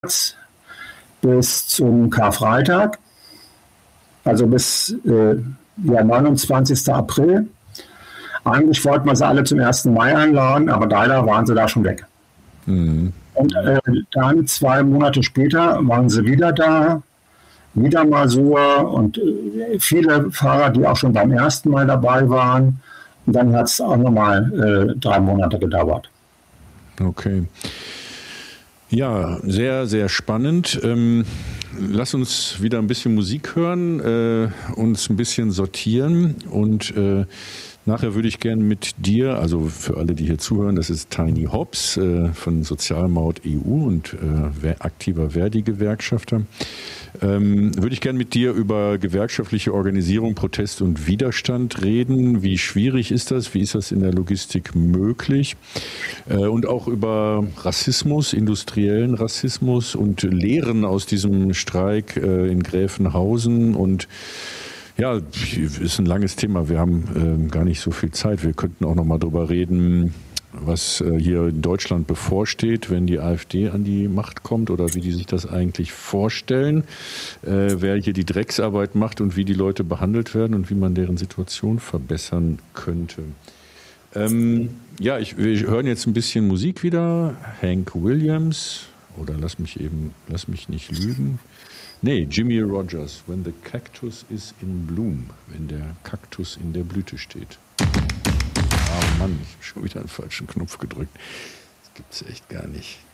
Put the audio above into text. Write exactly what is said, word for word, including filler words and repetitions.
bis zum Karfreitag, also bis äh, ja, neunundzwanzigsten April. Eigentlich wollten wir sie alle zum ersten Mai einladen, aber leider waren sie da schon weg. Mhm. Und äh, dann zwei Monate später waren sie wieder da, wieder Masur und äh, viele Fahrer, die auch schon beim ersten Mal dabei waren. Und dann hat es auch nochmal äh, drei Monate gedauert. Okay. Ja, sehr, sehr spannend. Ähm, lass uns wieder ein bisschen Musik hören, äh, uns ein bisschen sortieren und äh, nachher würde ich gerne mit dir, also für alle, die hier zuhören, das ist Tiny Hobbs äh, von Sozialmaut E U und äh, aktiver Verdi-Gewerkschafter. Ähm, würde ich gerne mit dir über gewerkschaftliche Organisierung, Protest und Widerstand reden. Wie schwierig ist das? Wie ist das in der Logistik möglich? Äh, und auch über Rassismus, industriellen Rassismus und Lehren aus diesem Streik äh, in Gräfenhausen. Und ja, ist ein langes Thema. Wir haben äh, gar nicht so viel Zeit. Wir könnten auch noch mal drüber reden, was äh, hier in Deutschland bevorsteht, wenn die AfD an die Macht kommt oder wie die sich das eigentlich vorstellen, äh, wer hier die Drecksarbeit macht und wie die Leute behandelt werden und wie man deren Situation verbessern könnte. Ähm, ja, ich, wir hören jetzt ein bisschen Musik wieder. Hank Williams oder lass mich eben, lass mich nicht lügen. Nee, Jimmy Rogers, When the Cactus is in Bloom, wenn der Kaktus in der Blüte steht. Ah Mann, ich habe schon wieder einen falschen Knopf gedrückt. Das gibt's echt gar nicht.